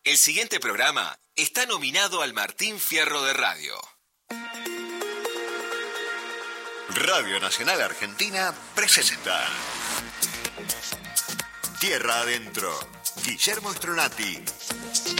El siguiente programa está nominado al Martín Fierro de Radio. Radio Nacional Argentina presenta Tierra Adentro. Guillermo Stronati.